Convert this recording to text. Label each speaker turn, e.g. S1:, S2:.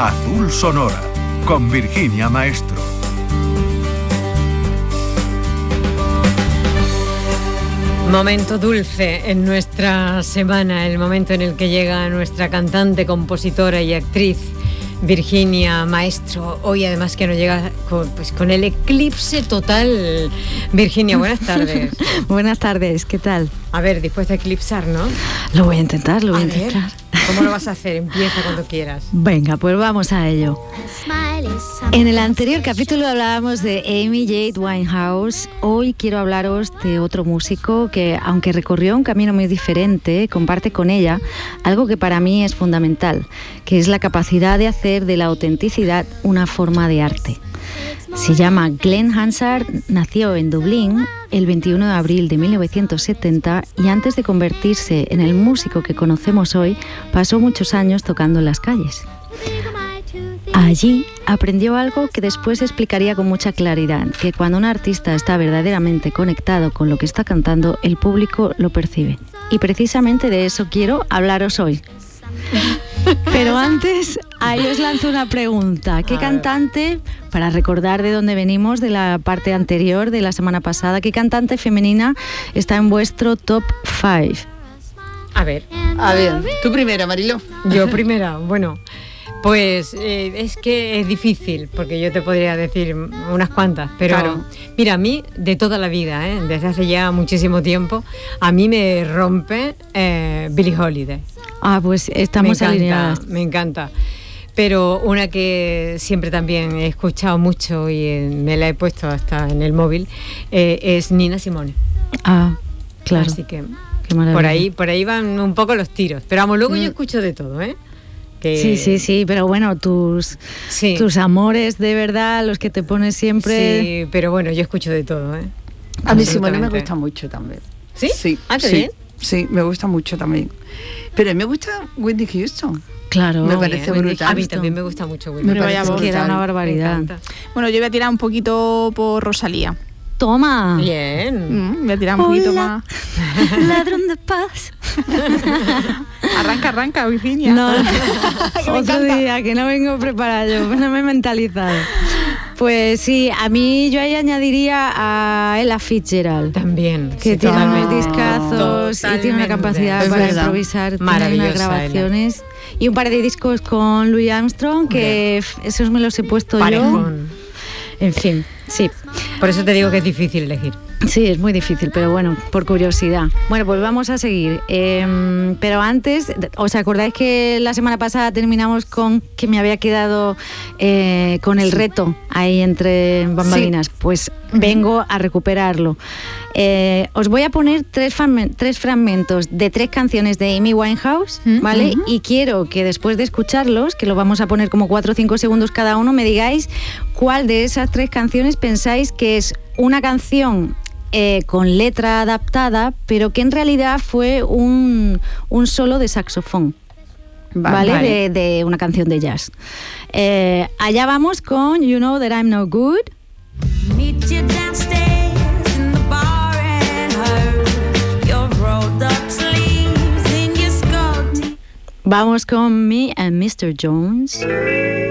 S1: Azul Sonora, con Virginia Maestro.
S2: Momento dulce en nuestra semana, el momento en el que llega nuestra cantante, compositora y actriz Virginia Maestro. Hoy además que nos llega con el eclipse total. Virginia, buenas tardes.
S3: Buenas tardes, ¿qué tal?
S2: A ver, dispuesta a eclipsar, ¿no?
S3: Lo voy a intentar, lo voy a intentar.
S2: ¿Cómo lo vas a hacer? Empieza cuando quieras.
S3: Venga, pues vamos a ello. En el anterior capítulo hablábamos de Amy Jade Winehouse. Hoy quiero hablaros de otro músico que, aunque recorrió un camino muy diferente, comparte con ella algo que para mí es fundamental, que es la capacidad de hacer de la autenticidad una forma de arte. Se llama Glen Hansard, nació en Dublín el 21 de abril de 1970 y antes de convertirse en el músico que conocemos hoy, pasó muchos años tocando en las calles. Allí aprendió algo que después explicaría con mucha claridad, que cuando un artista está verdaderamente conectado con lo que está cantando, el público lo percibe. Y precisamente de eso quiero hablaros hoy. Pero antes, ahí os lanzo una pregunta. ¿Qué cantante, para recordar de dónde venimos, de la parte anterior de la semana pasada, qué cantante femenina está en vuestro top 5?
S2: A ver,
S4: tú primera, Mariló.
S2: Yo primera, bueno. Pues es que es difícil, porque yo te podría decir unas cuantas, pero claro. Mira, a mí de toda la vida, desde hace ya muchísimo tiempo, a mí me rompe Billie Holiday.
S3: Ah, pues estamos alineadas.
S2: Me encanta. Pero una que siempre también he escuchado mucho y me la he puesto hasta en el móvil es Nina Simone.
S3: Ah, claro.
S2: Así que por ahí van un poco los tiros. Pero vamos, luego yo escucho de todo,
S3: Sí, pero bueno, tus amores de verdad, los que te pones siempre...
S2: Sí, pero bueno, yo escucho de todo,
S4: A mí Simone me gusta mucho también.
S2: ¿Sí?
S4: Sí.
S2: ¿Ah, qué bien?
S4: Sí, me gusta mucho también. Pero a mí me gusta Whitney Houston.
S3: Claro.
S4: Me parece brutal.
S2: A mí también me gusta mucho Whitney.
S3: Me parece que era una barbaridad.
S5: Bueno, yo voy a tirar un poquito por Rosalía.
S3: Toma.
S2: Bien.
S5: Voy a tirar un poquito más.
S3: Ladrón de paz.
S5: Arranca, Virginia.
S3: No, otro día, que no vengo preparada yo, no me he mentalizado. Pues sí, a mí yo ahí añadiría a Ella Fitzgerald.
S2: También.
S3: Que tiene unos discazos y tiene una capacidad para improvisar. Tiene unas grabaciones. Y un par de discos con Louis Armstrong, que esos me los he puesto
S2: Parejón.
S3: Yo. En fin, sí.
S2: Por eso te digo que es difícil elegir.
S3: Sí, es muy difícil, pero bueno, por curiosidad. Bueno, pues vamos a seguir. Pero antes, ¿os acordáis que la semana pasada terminamos con que me había quedado con el reto ahí entre bambalinas? Sí. Pues vengo a recuperarlo. Os voy a poner tres fragmentos de 3 canciones de Amy Winehouse, ¿vale? Y quiero que después de escucharlos, que lo vamos a poner como 4 o 5 segundos cada uno, me digáis cuál de esas 3 canciones pensáis que es una canción con letra adaptada, pero que en realidad fue un solo de saxofón, ¿vale? De una canción de jazz. Allá vamos con You Know That I'm No Good. Vamos con Me and Mr. Jones.